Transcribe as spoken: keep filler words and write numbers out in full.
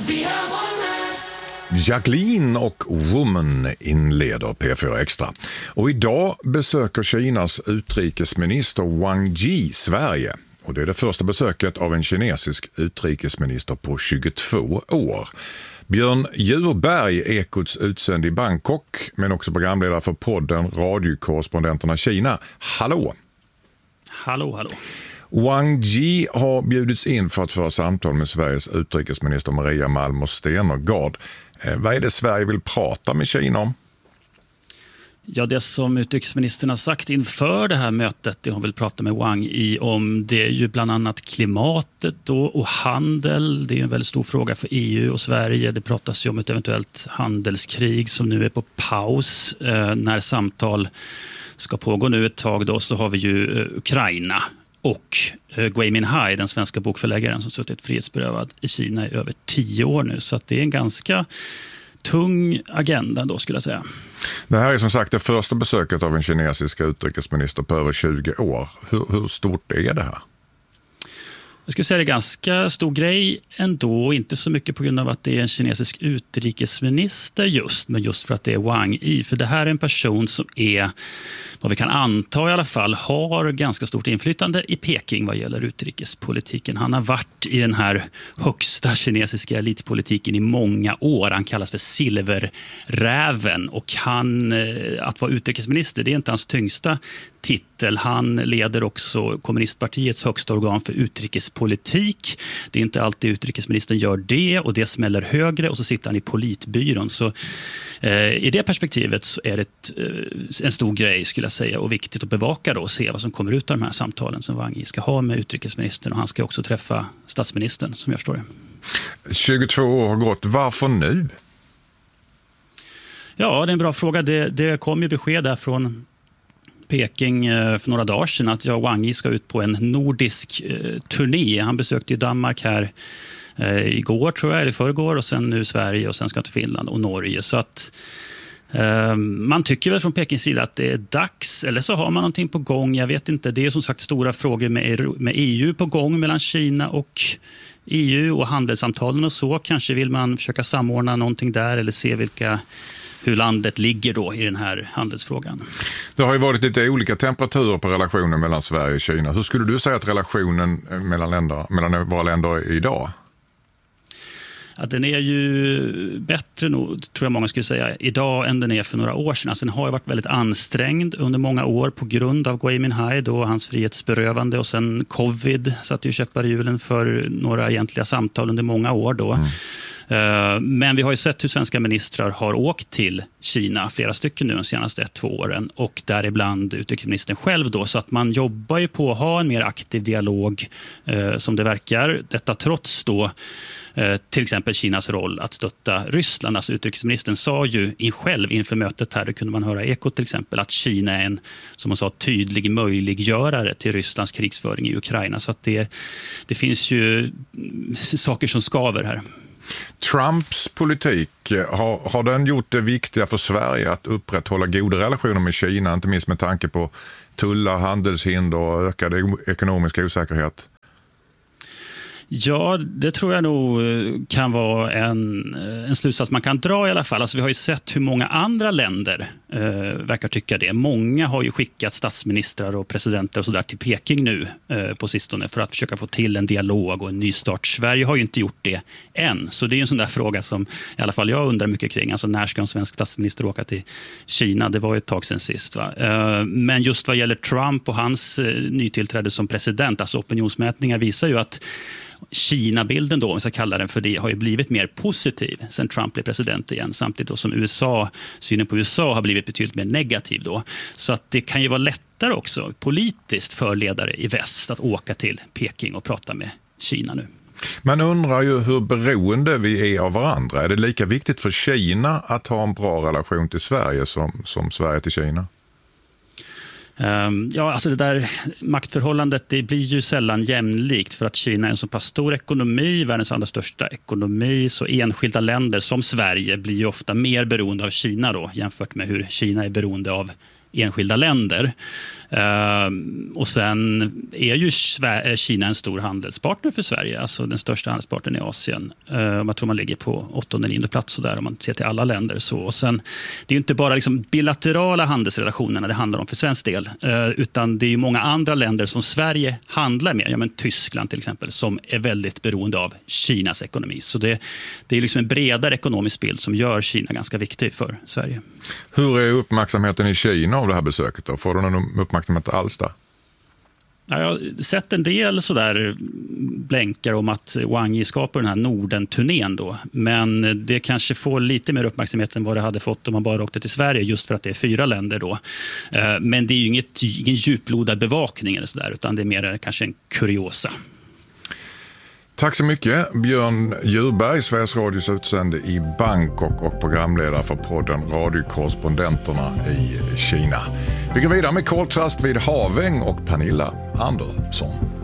Jacqueline och Woman inleder P fyra Extra. Och idag besöker Kinas utrikesminister Wang Yi Sverige. Och det är det första besöket av en kinesisk utrikesminister på tjugotvå år. Björn Djurberg, Ekots utsänd i Bangkok, men också programledare för podden Radiokorrespondenterna Kina. Hallå! Hallå, hallå. Wang Yi har bjudits in för att föra samtal med Sveriges utrikesminister Maria Malmer Stenergard. Eh, vad är det Sverige vill prata med Kina om? Ja, det som utrikesministern har sagt inför det här mötet, det hon vill prata med Wang Yi om, det är ju bland annat klimatet då, och handel. Det är en väldigt stor fråga för E U och Sverige. Det pratas ju om ett eventuellt handelskrig som nu är på paus. Eh, när samtal ska pågå nu ett tag då, så har vi ju eh, Ukraina och eh, Gui Minhai, den svenska bokförläggaren som suttit frihetsberövad i Kina i över tio år nu. Så att det är en ganska tung agenda då, skulle jag säga. Det här är som sagt det första besöket av en kinesisk utrikesminister på över tjugo år. Hur, hur stort är det här? Jag skulle säga det är ganska stor grej ändå, inte så mycket på grund av att det är en kinesisk utrikesminister just, men just för att det är Wang Yi. För det här är en person som är, vad vi kan anta i alla fall, har ganska stort inflytande i Peking vad gäller utrikespolitiken. Han har varit i den här högsta kinesiska elitpolitiken i många år. Han kallas för silverräven, och han, att vara utrikesminister, det är inte hans tyngsta titel. Han leder också kommunistpartiets högsta organ för utrikespolitik. Det är inte alltid utrikesministern gör det, och det smäller högre, och så sitter han i politbyrån. Så eh, i det perspektivet så är det ett, eh, en stor grej, skulle jag säga, och viktigt att bevaka då och se vad som kommer ut av de här samtalen som Wang Yi ska ha med utrikesministern, och han ska också träffa statsministern, som jag förstår det. tjugotvå år har gått. Varför nu? Ja, det är en bra fråga. Det, det kom ju besked där från Peking för några dagar sedan att jag, Wang Yi ska ut på en nordisk eh, turné. Han besökte ju Danmark här eh, igår, tror jag, eller förrgår, och sen nu Sverige, och sen ska han till Finland och Norge. Så att eh, man tycker väl från Pekings sida att det är dags, eller så har man någonting på gång. Jag vet inte, det är som sagt stora frågor med, med E U på gång mellan Kina och E U och handelssamtalen och så. Kanske vill man försöka samordna någonting där, eller se vilka hur landet ligger då i den här handelsfrågan. Det har ju varit lite olika temperaturer på relationen mellan Sverige och Kina. Hur skulle du säga att relationen mellan, länder, mellan våra länder är idag? Ja, den är ju bättre nog, tror jag många skulle säga, idag än den är för några år sedan. Alltså, den har ju varit väldigt ansträngd under många år på grund av Gui Minhai, då hans frihetsberövande, och sen covid satte ju käppar i hjulen för några egentliga samtal under många år då. Mm. Men vi har ju sett hur svenska ministrar har åkt till Kina, flera stycken nu de senaste ett, två åren, och däribland utrikesministern själv då, så att man jobbar ju på att ha en mer aktiv dialog eh, som det verkar. Detta trots då eh, till exempel Kinas roll att stötta Ryssland. Alltså utrikesministern sa ju in själv inför mötet här, det kunde man höra i Ekot till exempel, att Kina är en, som man sa, tydlig möjliggörare till Rysslands krigsföring i Ukraina. Så att det, det finns ju saker som skaver här. Trumps politik, har, har den gjort det viktiga för Sverige att upprätthålla goda relationer med Kina, inte minst med tanke på tullar, handelshinder och ökad ekonomisk osäkerhet? Ja, det tror jag nog kan vara en, en slutsats man kan dra i alla fall. Alltså, vi har ju sett hur många andra länder eh, verkar tycka det. Många har ju skickat statsministrar och presidenter och så där till Peking nu eh, på sistone för att försöka få till en dialog och en nystart. Sverige har ju inte gjort det än. Så det är en sån där fråga som i alla fall jag undrar mycket kring. Alltså, när ska en svensk statsminister åka till Kina? Det var ju ett tag sedan sist. Va? Eh, men just vad gäller Trump och hans eh, nytillträde som president, alltså opinionsmätningar visar ju att Kina-bilden då, om vi ska kalla den för det, har ju blivit mer positiv sen Trump blev president igen, samtidigt då som U S A, synen på U S A har blivit betydligt mer negativ då. Så att det kan ju vara lättare också politiskt för ledare i väst att åka till Peking och prata med Kina nu. Man undrar ju hur beroende vi är av varandra. Är det lika viktigt för Kina att ha en bra relation till Sverige som, som Sverige till Kina? Ja, alltså det där maktförhållandet, det blir ju sällan jämlikt för att Kina är en så pass stor ekonomi, världens allra största ekonomi, så enskilda länder som Sverige blir ju ofta mer beroende av Kina då jämfört med hur Kina är beroende av enskilda länder. Och sen är ju Kina en stor handelspartner för Sverige, alltså den största handelspartnern i Asien. Jag tror man ligger på åttonde, nionde plats så där, om man ser till alla länder. Så. Och sen, det är ju inte bara liksom bilaterala handelsrelationerna det handlar om för svensk del, utan det är ju många andra länder som Sverige handlar med, ja, men Tyskland till exempel, som är väldigt beroende av Kinas ekonomi. Så det, det är liksom en bredare ekonomisk bild som gör Kina ganska viktig för Sverige. Hur är uppmärksamheten i Kina av det här besöket då? Får du någon uppmärksamhet alls där? Ja, jag har sett en del sådär blänkar om att Wang Yi skapar den här Norden-turnén då. Men det kanske får lite mer uppmärksamhet än vad det hade fått om man bara åkte till Sverige, just för att det är fyra länder då. Men det är ju inget, ingen djuplodad bevakning eller sådär, utan det är mer kanske en kuriosa. Tack så mycket, Björn Djurberg, Sveriges Radios utsände i Bangkok och programledare för podden Radiokorrespondenterna i Kina. Vi går vidare med Koltrast vid Haväng och Pernilla Andersson.